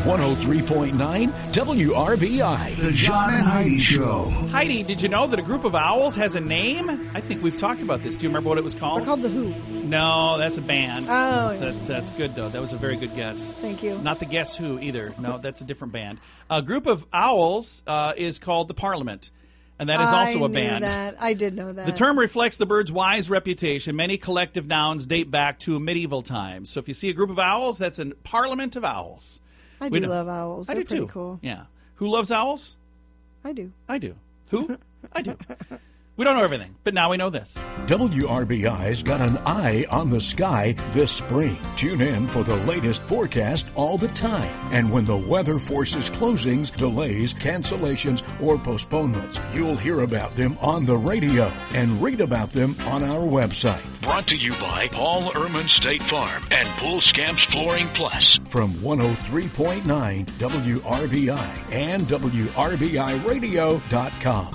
103.9 WRBI. The John and Heidi Show. Heidi, did you know that a group of owls has a name? I think we've talked about this. Do you remember what it was called? They're called The Who. No, that's a band. Oh. That's good, though. That was a very good guess. Thank you. Not the Guess Who, either. No, that's a different band. A group of owls is called the Parliament, and that is also a band. I did know that. The term reflects the bird's wise reputation. Many collective nouns date back to medieval times. So if you see a group of owls, that's a parliament of owls. I do love owls. They're pretty cool. Yeah. Who loves owls? I do. I do. Who? I do. We don't know everything, but now we know this. WRBI's got an eye on the sky this spring. Tune in for the latest forecast all the time. And when the weather forces closings, delays, cancellations, or postponements, you'll hear about them on the radio and read about them on our website. Brought to you by Paul Ehrman State Farm and Pool Scamps Flooring Plus from 103.9 WRBI and WRBIRadio.com.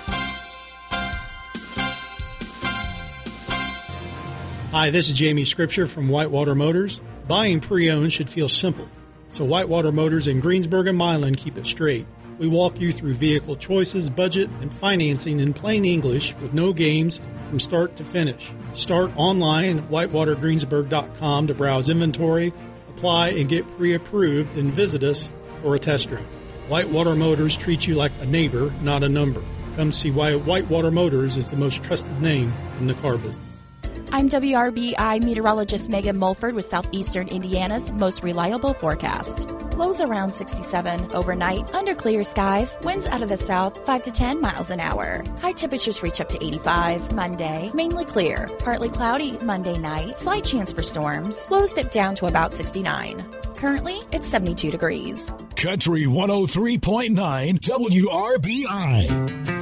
Hi, this is Jamie Scripture from Whitewater Motors. Buying pre-owned should feel simple, so Whitewater Motors in Greensburg and Milan keep it straight. We walk you through vehicle choices, budget, and financing in plain English with no games from start to finish. Start online at whitewatergreensburg.com to browse inventory, apply, and get pre-approved, then visit us for a test drive. Whitewater Motors treats you like a neighbor, not a number. Come see why Whitewater Motors is the most trusted name in the car business. I'm WRBI meteorologist Megan Mulford with Southeastern Indiana's most reliable forecast. Lows around 67 overnight, under clear skies, winds out of the south 5 to 10 miles an hour. High temperatures reach up to 85 Monday, mainly clear. Partly cloudy Monday night, slight chance for storms. Lows dip down to about 69. Currently, it's 72 degrees. Country 103.9 WRBI.